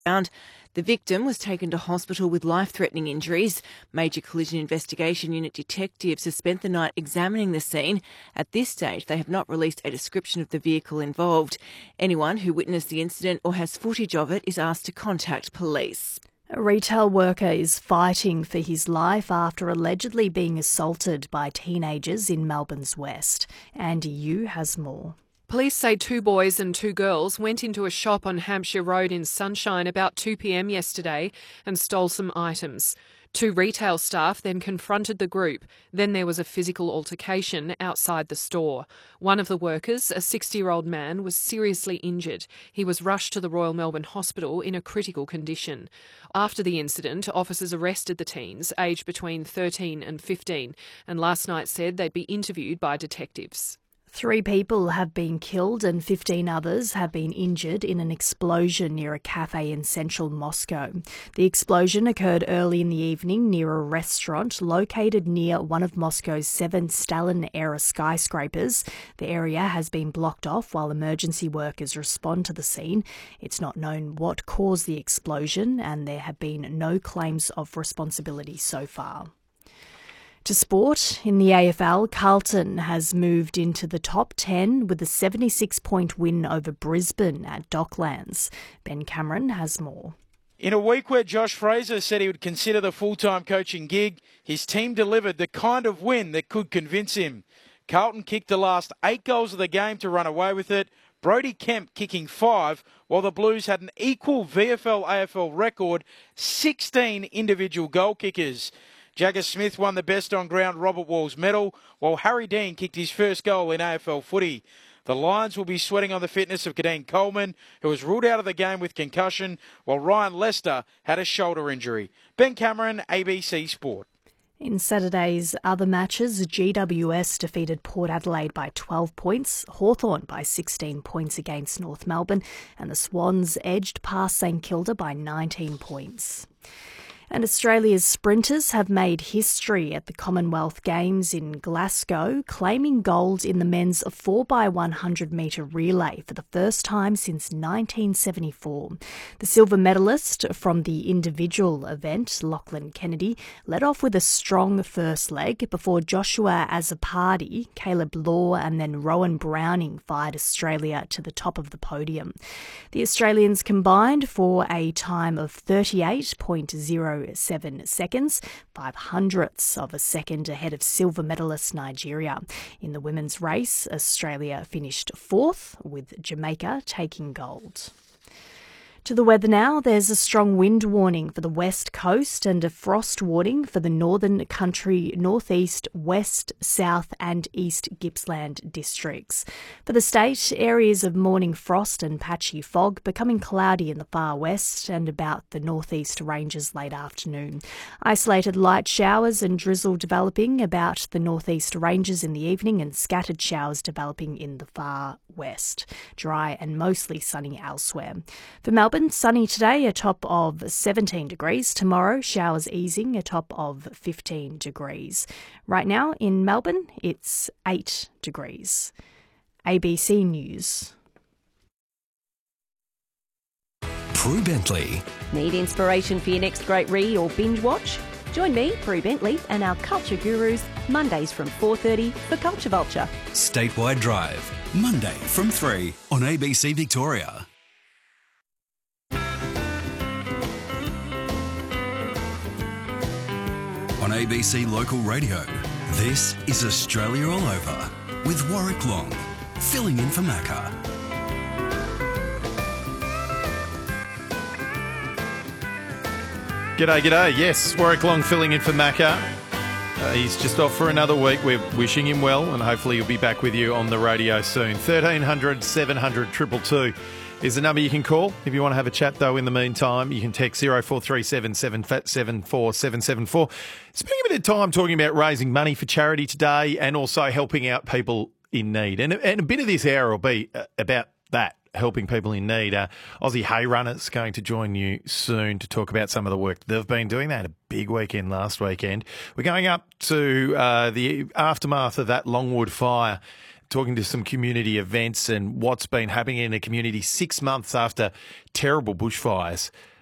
The victim was taken to hospital with life-threatening injuries. Major Collision Investigation Unit detectives have spent the night examining the scene. At this stage, they have not released a description of the vehicle involved. Anyone who witnessed the incident or has footage of it is asked to contact police. A retail worker is fighting for his life after allegedly being assaulted by teenagers in Melbourne's West. Andy Yu has more. Police say 2 boys and 2 girls went into a shop on Hampshire Road in Sunshine about 2 p.m. yesterday and stole some items. 2 retail staff then confronted the group. Then there was a physical altercation outside the store. One of the workers, a 60-year-old man, was seriously injured. He was rushed to the Royal Melbourne Hospital in a critical condition. After the incident, officers arrested the teens, aged between 13 and 15, and last night said they'd be interviewed by detectives. 3 people have been killed and 15 others have been injured in an explosion near a cafe in central Moscow. The explosion occurred early in the evening near a restaurant located near one of Moscow's 7 Stalin-era skyscrapers. The area has been blocked off while emergency workers respond to the scene. It's not known what caused the explosion and there have been no claims of responsibility so far. To sport, in the AFL, Carlton has moved into the top 10 with a 76-point win over Brisbane at Docklands. Ben Cameron has more. In a week where Josh Fraser said he would consider the full-time coaching gig, his team delivered the kind of win that could convince him. Carlton kicked the last 8 goals of the game to run away with it, Brody Kemp kicking 5, while the Blues had an equal VFL-AFL record, 16 individual goal kickers. Jagger Smith won the Best on Ground Robert Walls medal, while Harry Dean kicked his first goal in AFL footy. The Lions will be sweating on the fitness of Kadeen Coleman, who was ruled out of the game with concussion, while Ryan Lester had a shoulder injury. Ben Cameron, ABC Sport. In Saturday's other matches, GWS defeated Port Adelaide by 12 points, Hawthorn by 16 points against North Melbourne, and the Swans edged past St Kilda by 19 points. And Australia's sprinters have made history at the Commonwealth Games in Glasgow, claiming gold in the men's 4x100 metre relay for the first time since 1974. The silver medalist from the individual event, Lachlan Kennedy, led off with a strong first leg before Joshua Azzopardi, Caleb Law and then Rowan Browning fired Australia to the top of the podium. The Australians combined for a time of 38.07 seconds, 5/100ths of a second ahead of silver medalist Nigeria. In the women's race, Australia finished 4th, with Jamaica taking gold. To the weather now, there's a strong wind warning for the west coast and a frost warning for the northern country, northeast, west, south and east Gippsland districts. For the state, areas of morning frost and patchy fog, becoming cloudy in the far west and about the northeast ranges late afternoon. Isolated light showers and drizzle developing about the northeast ranges in the evening and scattered showers developing in the far west. Dry and mostly sunny elsewhere. For Melbourne, sunny today, a top of 17 degrees. Tomorrow, showers easing, a top of 15 degrees. Right now in Melbourne, it's 8 degrees. ABC News. Prue Bentley. Need inspiration for your next great read or binge watch? Join me, Prue Bentley, and our culture gurus, Mondays from 4:30 for Culture Vulture. Statewide Drive, Monday from 3 on ABC Victoria. On ABC Local Radio, this is Australia All Over with Warwick Long, filling in for Macca. G'day. Yes, Warwick Long filling in for Macca. He's just off for another week. We're wishing him well and hopefully he'll be back with you on the radio soon. 1300 700 222 is the number you can call. If you want to have a chat, though, in the meantime, you can text 0437 774 774. Spending a bit of time talking about raising money for charity today and also helping out people in need. And a bit of this hour will be about that. Helping people in need. Aussie Hay Runners going to join you soon to talk about some of the work they've been doing. They had a big weekend last weekend. We're going up to the aftermath of that Longwood fire talking to some community events and what's been happening in the community 6 months after terrible bushfires.